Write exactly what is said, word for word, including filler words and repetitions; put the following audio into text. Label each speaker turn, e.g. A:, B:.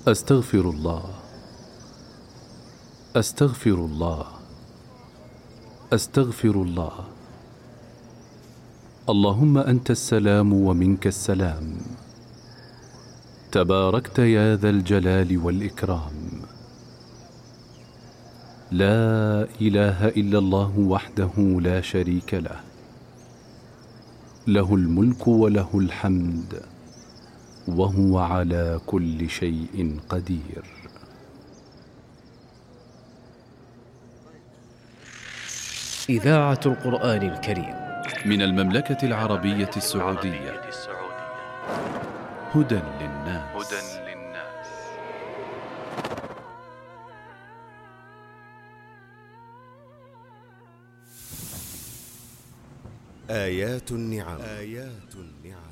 A: أستغفر الله، أستغفر الله، أستغفر الله. اللهم أنت السلام ومنك السلام، تباركت يا ذا الجلال والإكرام. لا إله إلا الله وحده لا شريك له، له الملك وله الحمد وهو على كل شيء قدير.
B: إذاعة القرآن الكريم
A: من المملكة العربية السعودية. هدى للناس.
C: آيات النعم. آيات النعم.